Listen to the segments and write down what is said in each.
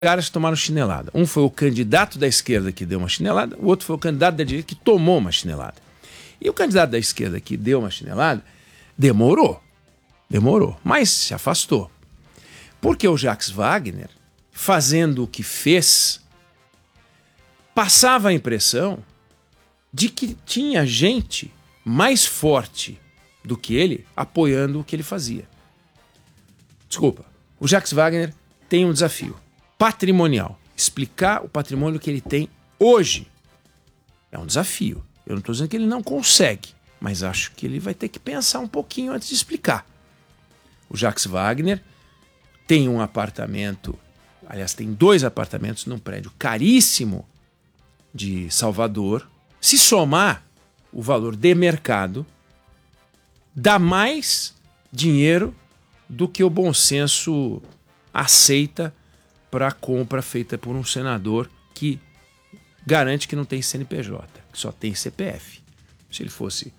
caras que tomaram chinelada. Um foi o candidato da esquerda que deu uma chinelada, o outro foi o candidato da direita que tomou uma chinelada. E o candidato da esquerda que deu uma chinelada demorou, mas se afastou. Porque o Jacques Wagner, fazendo o que fez, passava a impressão de que tinha gente mais forte do que ele apoiando o que ele fazia. Desculpa, o Jacques Wagner tem um desafio patrimonial. Explicar o patrimônio que ele tem hoje é um desafio. Eu não estou dizendo que ele não consegue, mas acho que ele vai ter que pensar um pouquinho antes de explicar. O Jacques Wagner tem um apartamento, aliás, tem 2 apartamentos num prédio caríssimo de Salvador. Se somar o valor de mercado, dá mais dinheiro do que o bom senso aceita para a compra feita por um senador que garante que não tem CNPJ, que só tem CPF. Se ele fosse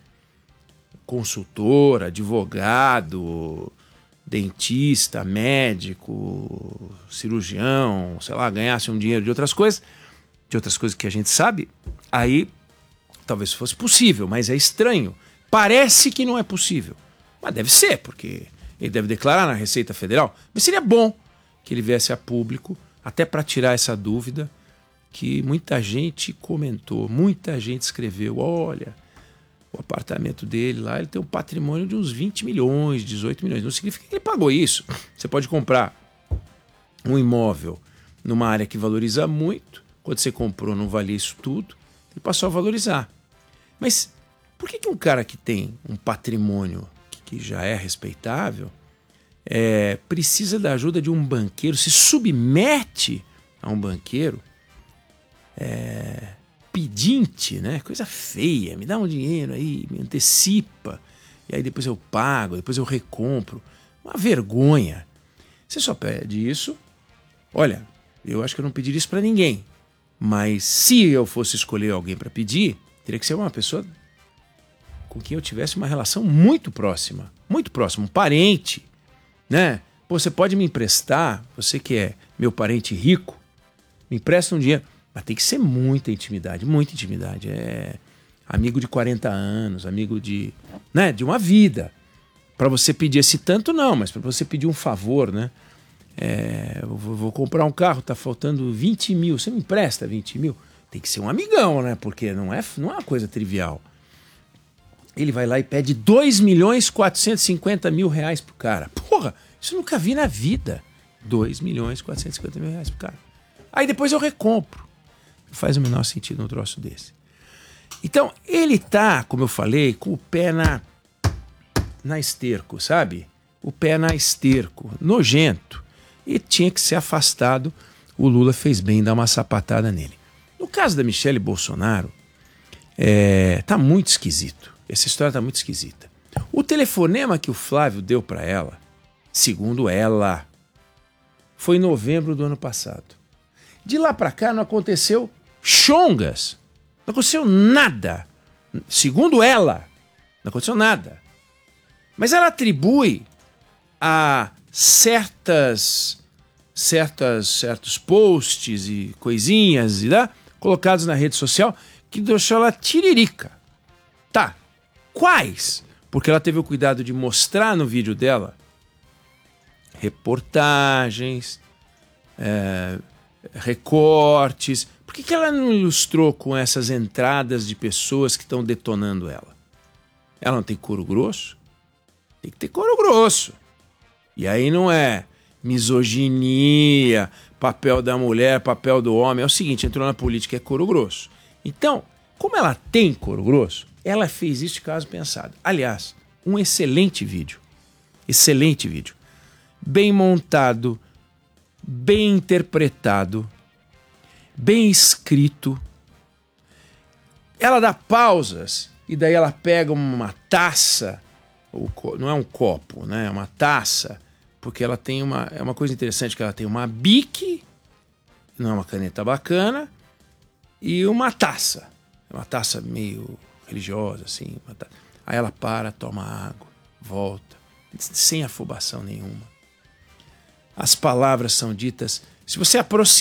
consultor, advogado, dentista, médico, cirurgião, sei lá, ganhasse um dinheiro de outras coisas que a gente sabe, aí talvez fosse possível, mas é estranho. Parece que não é possível, mas deve ser, porque ele deve declarar na Receita Federal. Mas seria bom que ele viesse a público, até para tirar essa dúvida que muita gente comentou, muita gente escreveu, olha, o apartamento dele lá, ele tem um patrimônio de uns 20 milhões, 18 milhões. Não significa que ele pagou isso. Você pode comprar um imóvel numa área que valoriza muito, quando você comprou não valia isso tudo, ele passou a valorizar. Mas por que um cara que tem um patrimônio que já é respeitável precisa da ajuda de um banqueiro, se submete a um banqueiro pedinte, né? Coisa feia, me dá um dinheiro aí, me antecipa, e aí depois eu pago, depois eu recompro. Uma vergonha. Você só pede isso. Olha, eu acho que eu não pediria isso para ninguém, mas se eu fosse escolher alguém para pedir, teria que ser uma pessoa com quem eu tivesse uma relação muito próxima, um parente, né? Pô, você pode me emprestar, você que é meu parente rico, me empresta um dinheiro, mas tem que ser muita intimidade, é amigo de 40 anos, amigo de uma vida. Para você pedir esse tanto não, mas para você pedir um favor, né? Eu vou comprar um carro, tá faltando 20 mil, você me empresta 20 mil? Tem que ser um amigão, né? Porque não é uma coisa trivial. Ele vai lá e pede 2.450.000 reais pro cara. Porra, isso eu nunca vi na vida. 2.450.000 reais pro cara. Aí depois eu recompro. Não faz o menor sentido um troço desse. Então, ele tá, como eu falei, com o pé na esterco, sabe? O pé na esterco, nojento. E tinha que ser afastado. O Lula fez bem em dar uma sapatada nele. No caso da Michelle Bolsonaro, tá muito esquisito. Essa história tá muito esquisita. O telefonema que o Flávio deu para ela, segundo ela, foi em novembro do ano passado. De lá para cá não aconteceu chongas. Não aconteceu nada. Segundo ela, não aconteceu nada. Mas ela atribui a certos posts e coisinhas colocados na rede social que deixou ela tiririca. Tá. Quais? Porque ela teve o cuidado de mostrar no vídeo dela reportagens, recortes. Por que ela não ilustrou com essas entradas de pessoas que estão detonando ela? Ela não tem couro grosso? Tem que ter couro grosso. E aí não é misoginia, papel da mulher, papel do homem. É o seguinte, entrou na política, é couro grosso. Então, como ela tem couro grosso, ela fez isso de caso pensado. Aliás, um excelente vídeo. Excelente vídeo. Bem montado, bem interpretado, bem escrito. Ela dá pausas e daí ela pega uma taça, não é um copo, né? É uma taça, porque ela tem é uma coisa interessante que ela tem uma bique, não é uma caneta bacana, e uma taça. É uma taça meio religiosa, assim. Aí ela para, toma água, volta, sem afobação nenhuma. As palavras são ditas Se você aproximar